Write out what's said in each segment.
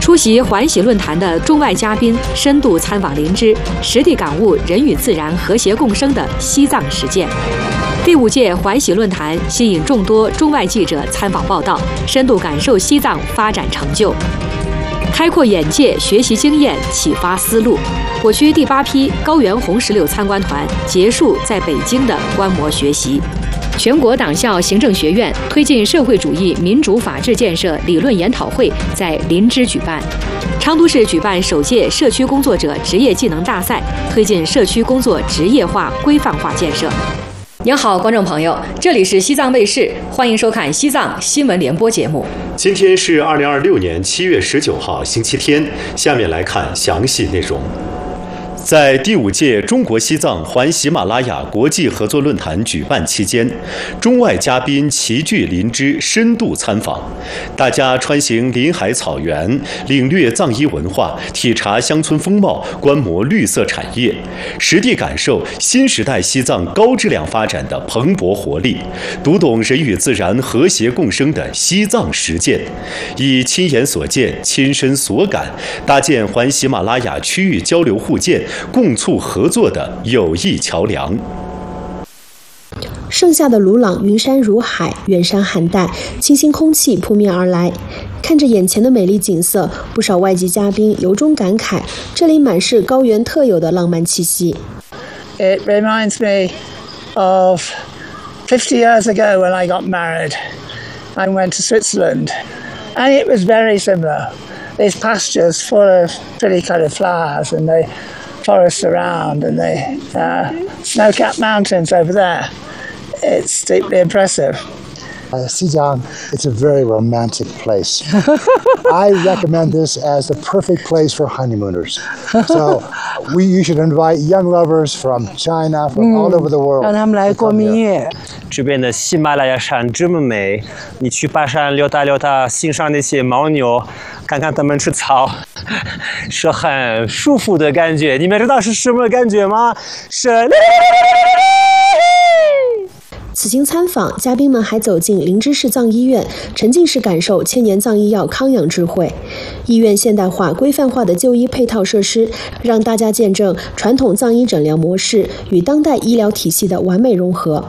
出席环喜论坛的中外嘉宾深度参访林芝，实地感悟人与自然和谐共生的西藏实践。第5届环喜论坛吸引众多中外记者参访报道，深度感受西藏发展成就，开阔眼界，学习经验，启发思路。我区第8批高原红石榴参观团结束在北京的观摩学习。全国党校行政学院推进社会主义民主法治建设理论研讨会在林芝举办。昌都市举办首届社区工作者职业技能大赛，推进社区工作职业化、规范化建设。您好，观众朋友，这里是西藏卫视，欢迎收看西藏新闻联播节目。 今天是2026年7月19号，星期天。下面来看详细内容。在第5届中国西藏环喜马拉雅国际合作论坛举办期间，中外嘉宾齐聚林芝深度参访，大家穿行林海草原，领略藏医文化，体察乡村风貌，观摩绿色产业，实地感受新时代西藏高质量发展的蓬勃活力，读懂人与自然和谐共生的西藏实践，以亲眼所见、亲身所感，搭建环喜马拉雅区域交流互鉴、共促合作的友谊桥梁。 盛夏的鲁朗云山如海，远山含黛，清新空气扑面而来。看着眼前的美丽景色，不少外籍嘉宾由衷感慨，这里满是高原特有的浪漫气息。 It reminds me of 50 years ago when I got married. I went to Switzerland, and it was very similar. These pastures full of pretty coloured flowers, and the forests around, and the snow-capped mountains over there. It's deeply impressive. Xizang, it's a very romantic place. I recommend this as the perfect place for honeymooners. So you should invite young lovers from China, from all over the world. 让他们来过蜜月。 这边的喜马拉雅山这么美，你去爬山溜达溜达，欣赏那些牦牛，看看它们吃草，是很舒服的感觉。你们知道是什么感觉吗？是。 此行参访，嘉宾们还走进林芝市藏医院，沉浸式感受千年藏医药康养智慧。医院现代化、规范化的就医配套设施，让大家见证传统藏医诊疗模式与当代医疗体系的完美融合。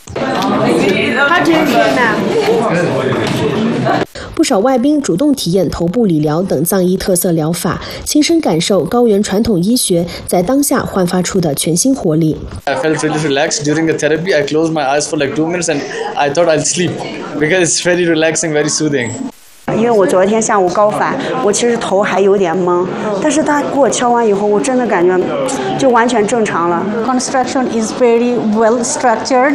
不少外宾主动体验头部理疗等藏医特色疗法，亲身感受高原传统医学在当下焕发出的全新活力。 I felt really relaxed during the therapy. I closed my eyes for like 2 minutes and I thought I'll sleep because it's very relaxing, very soothing. 因为我昨天下午高反，我其实头还有点懵，但是他给我敲完以后，我真的感觉就完全正常了。 Construction is very well structured.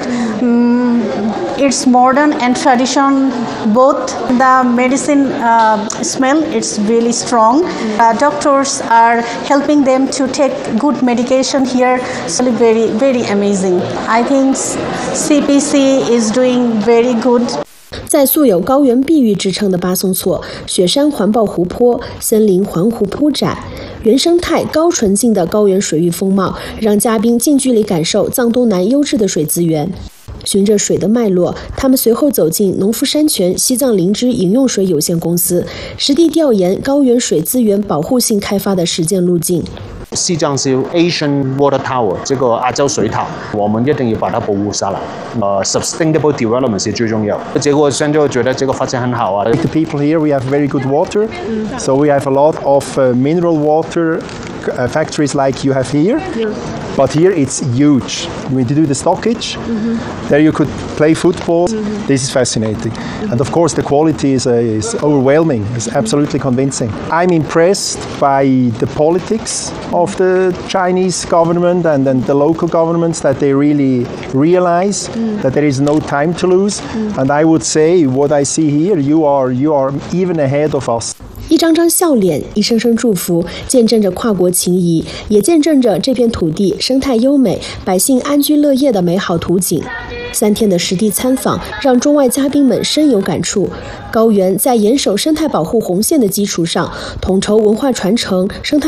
It's modern and tradition both. The medicine smell, it's really strong. Doctors are helping them to take good medication here. It's very, very amazing. I think CPC is doing very good. 在素有高原碧玉之称的巴松措，雪山环抱湖泊，森林环湖铺展，原生态高纯净的高原水域风貌，让嘉宾近距离感受藏东南优质的水资源。循着水的脉络，他们随后走进农夫山泉西藏林芝饮用水有限公司，实地调研高原水资源保护性开发的实践路径。 西藏是 Asian Water Tower， 这个亚洲水塔，我们一定要把它保护下来。Sustainable development 是最重要。结果现在觉得这个发展很好啊。 The people here, we have very good water, so we have a lot of mineral water factories like you have here. But here it's huge. When you do the stockage, there you could play football. This is fascinating. And of course the quality is overwhelming. It's absolutely convincing. I'm impressed by the politics of the Chinese government and then the local governments, that they really realize that there is no time to lose. And I would say what I see here, you are even ahead of us. 一张张笑脸，一声声祝福，见证着跨国情谊，也见证着这片土地生态优美、百姓安居乐业的美好图景。3天的实地参访，让中外嘉宾们深有感触。高原在严守生态保护红线的基础上，统筹文化传承、生态